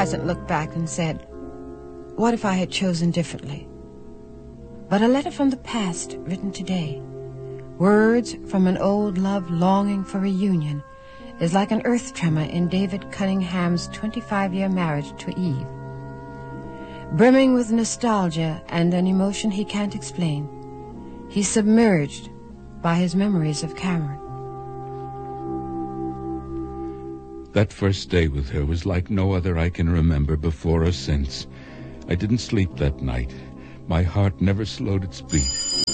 hasn't looked back and said, what if I had chosen differently? But a letter from the past written today, words from an old love longing for reunion, is like an earth tremor in David Cunningham's 25-year marriage to Eve. Brimming with nostalgia and an emotion he can't explain, he's submerged by his memories of Cameron. That first day with her was like no other I can remember before or since. I didn't sleep that night. My heart never slowed its beat.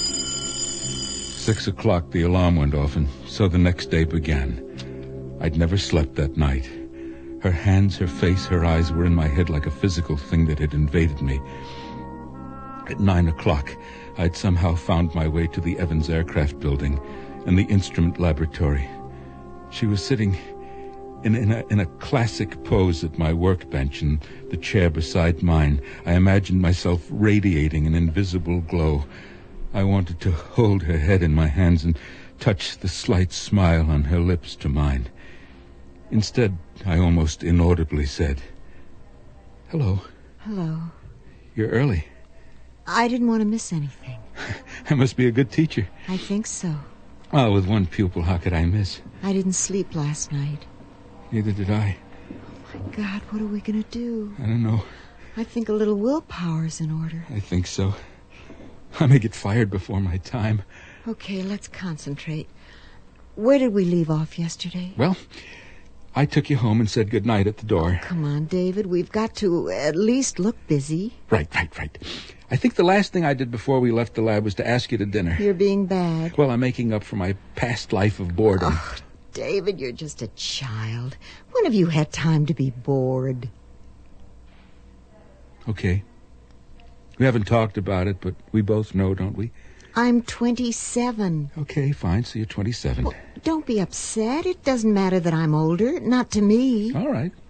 6 o'clock, the alarm went off, and so the next day began. I'd never slept that night. Her hands, her face, her eyes were in my head like a physical thing that had invaded me. At 9 o'clock, I'd somehow found my way to the Evans Aircraft Building and the instrument laboratory. She was sitting in a classic pose at my workbench, and the chair beside mine. I imagined myself radiating an invisible glow. I wanted to hold her head in my hands and touch the slight smile on her lips to mine. Instead, I almost inaudibly said, "Hello." Hello. You're early. I didn't want to miss anything. I must be a good teacher. I think so. Oh, with one pupil, how could I miss? I didn't sleep last night. Neither did I. Oh, my God, what are we going to do? I don't know. I think a little willpower's in order. I think so. I may get fired before my time. Okay, let's concentrate. Where did we leave off yesterday? Well, I took you home and said goodnight at the door. Oh, come on, David. We've got to at least look busy. Right. I think the last thing I did before we left the lab was to ask you to dinner. You're being bad. Well, I'm making up for my past life of boredom. Oh, David, you're just a child. When have you had time to be bored? Okay. We haven't talked about it, but we both know, don't we? I'm 27. Okay, fine. So you're 27. Well, don't be upset. It doesn't matter that I'm older. Not to me. All right.